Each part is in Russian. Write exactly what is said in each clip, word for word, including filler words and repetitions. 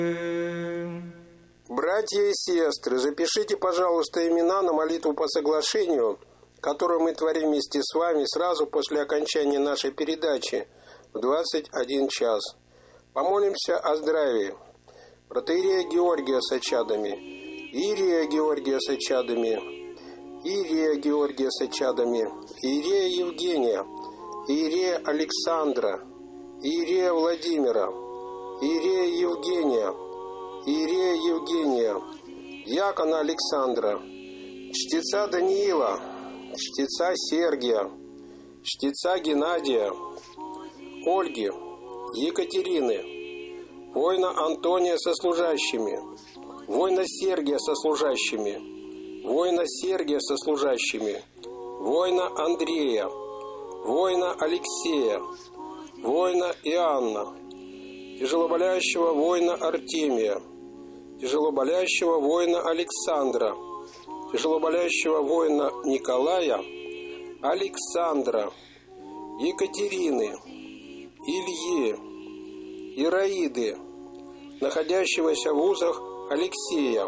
Братья и сестры, запишите, пожалуйста, имена на молитву по соглашению, которую мы творим вместе с вами сразу после окончания нашей передачи в двадцать один час. Помолимся о здравии протоиерея Георгия с очадами, Иерея Георгия с очадами, Иерея Георгия с очадами, Иерея Евгения, Иерея Александра, Иерея Владимира, Иерея Евгения, Иерея Евгения, диакона Александра, чтеца Даниила, чтеца Сергия, чтеца Геннадия, Ольги, Екатерины, воина Антония со служащими, воина Сергия со служащими, воина Сергия со служащими, воина Андрея, воина Алексея, воина Иоанна, тяжелоболящего воина Артемия, тяжелоболящего воина Александра, тяжелоболящего воина Николая, Александра, Екатерины, Ильи, Ираиды, находящегося в вузах Алексея,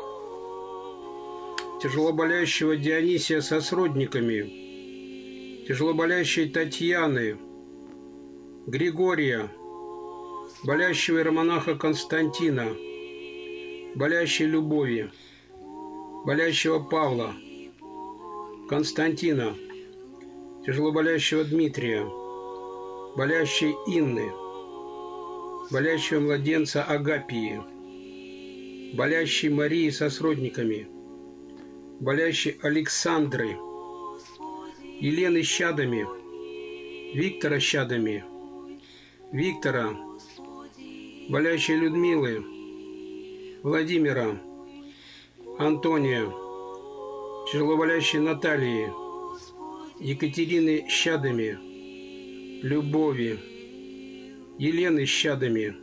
тяжелоболящего Дионисия со сродниками, тяжелоболящей Татьяны, Григория, болящего иеромонаха Константина, болящей Любови, болящего Павла, Константина, тяжелоболящего Дмитрия, болящей Инны, болящего младенца Агапии, болящей Марии со сродниками, болящей Александры, Елены с чадами, Виктора с чадами, Виктора, болящей Людмилы, Владимира, Антония, тяжелоболящей Натальи, Екатерины с чадами, Любови, Елены с чадами,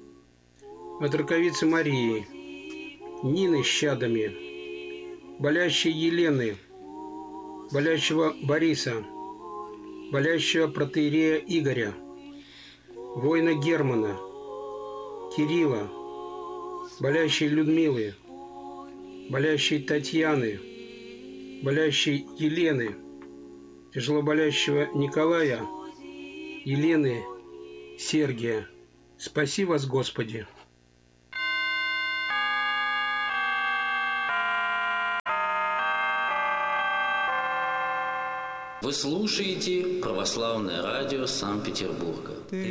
отроковицы Марии, Нины с чадами, болящей Елены, болящего Бориса, болящего протоиерея Игоря, воина Германа, Кирилла, болящей Людмилы, болящей Татьяны, болящей Елены, тяжелоболящего Николая, Елены, Сергия. Спаси вас, Господи! Вы слушаете Православное радио Санкт-Петербурга.